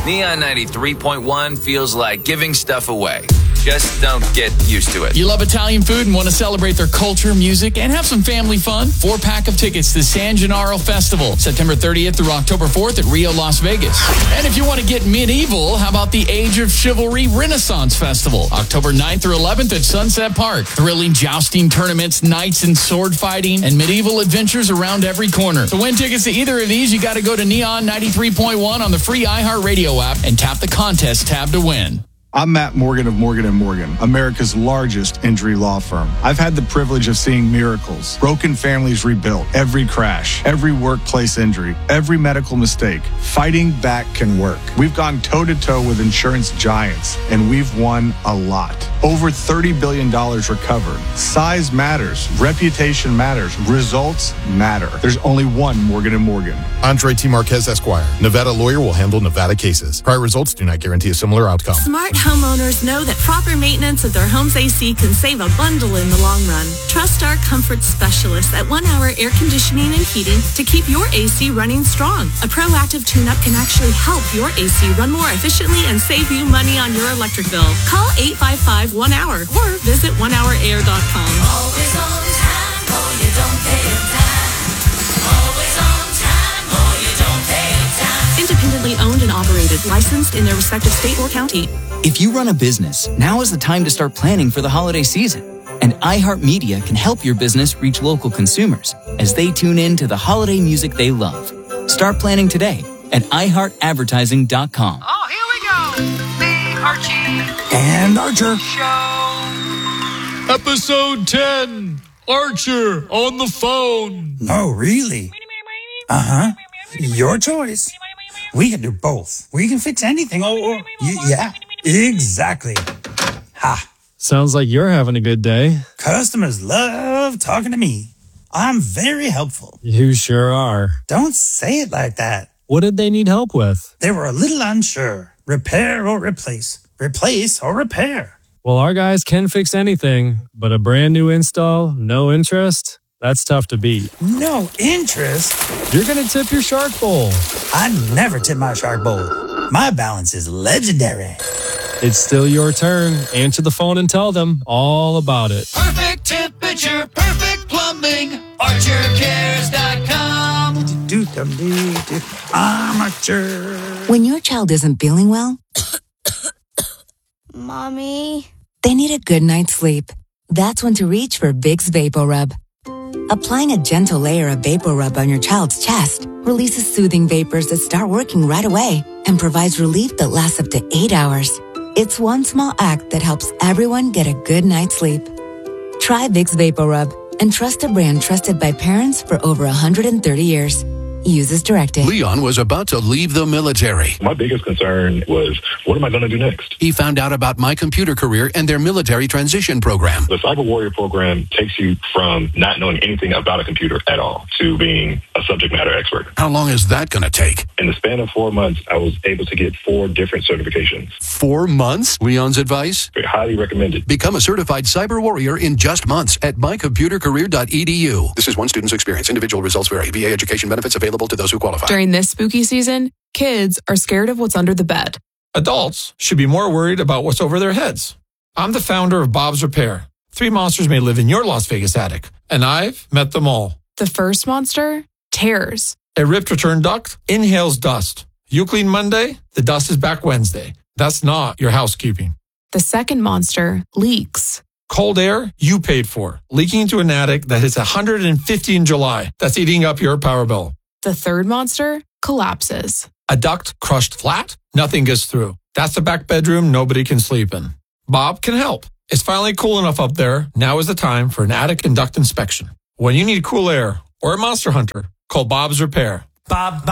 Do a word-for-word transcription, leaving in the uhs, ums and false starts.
Neon ninety-three point one feels like giving stuff away. Just don't get used to it. You love Italian food and want to celebrate their culture, music, and have some family fun? Four-pack of tickets to San Gennaro Festival, September thirtieth through October fourth at Rio, Las Vegas. And if you want to get medieval, how about the Age of Chivalry Renaissance Festival, October ninth through eleventh at Sunset Park. Thrilling jousting tournaments, knights and sword fighting, and medieval adventures around every corner. To win tickets to either of these, you got to go to Neon ninety-three point one on the free iHeartRadio app and tap the contest tab to win. I'm Matt Morgan of Morgan and Morgan, America's largest injury law firm. I've had the privilege of seeing miracles, broken families rebuilt, every crash, every workplace injury, every medical mistake. Fighting back can work. We've gone toe-to-toe with insurance giants, and we've won a lot. Over thirty billion dollars recovered. Size matters. Reputation matters. Results matter. There's only one Morgan and Morgan. Andre T. Marquez, Esquire. Nevada lawyer will handle Nevada cases. Prior results do not guarantee a similar outcome. Smart homeowners know that proper maintenance of their home's A C can save a bundle in the long run. Trust our comfort specialists at One Hour Air Conditioning and Heating to keep your A C running strong. A proactive tune-up can actually help your A C run more efficiently and save you money on your electric bill. Call eight five five one hour or visit one hour air dot com. Always on time or you don't pay time. Always on time or you don't pay time. Independently owned and operated, licensed in their respective state or county. If you run a business, now is the time to start planning for the holiday season. And iHeartMedia can help your business reach local consumers as they tune in to the holiday music they love. Start planning today at i heart advertising dot com. Oh, here we go. The Archie and Archer Show. Episode ten. Archer on the phone. Oh, really? Uh-huh. Your choice. We can do both. We can fix anything. Oh, oh. Y- yeah, exactly. Ha. Sounds like you're having a good day. Customers love talking to me. I'm very helpful. You sure are. Don't say it like that. What did they need help with? They were a little unsure. Repair or replace. Replace or repair. Well, our guys can fix anything, but a brand new install, no interest? That's tough to beat. No interest? You're going to tip your Shark Bowl. I never tip my Shark Bowl. My balance is legendary. It's still your turn. Answer the phone and tell them all about it. Perfect temperature, perfect plumbing. Archer Cares dot com. Armature. When your child isn't feeling well, Mommy, they need a good night's sleep. That's when to reach for Vicks VapoRub. Applying a gentle layer of VapoRub on your child's chest releases soothing vapors that start working right away and provides relief that lasts up to eight hours. It's one small act that helps everyone get a good night's sleep. Try Vicks VapoRub and trust a brand trusted by parents for over one hundred thirty years. Use as directed. Leon was about to leave the military. My biggest concern was, what am I going to do next? He found out about My Computer Career and their military transition program. The Cyber Warrior program takes you from not knowing anything about a computer at all to being a subject matter expert. How long is that going to take? In the span of four months, I was able to get four different certifications. Four months? Leon's advice? Highly recommended. Become a certified cyber warrior in just months at my computer career dot e d u. This is one student's experience. Individual results vary. V A education benefits available to those who qualify. During this spooky season, kids are scared of what's under the bed. Adults should be more worried about what's over their heads. I'm the founder of Bob's Repair. Three monsters may live in your Las Vegas attic, and I've met them all. The first monster, tears. A ripped return duct inhales dust. You clean Monday, the dust is back Wednesday. That's not your housekeeping. The second monster, leaks. Cold air you paid for, leaking into an attic that hits one hundred fifty in July. That's eating up your power bill. The third monster collapses. A duct crushed flat, nothing gets through. That's the back bedroom nobody can sleep in. Bob can help. It's finally cool enough up there. Now is the time for an attic and duct inspection. When you need cool air or a monster hunter, call Bob's Repair. Bob.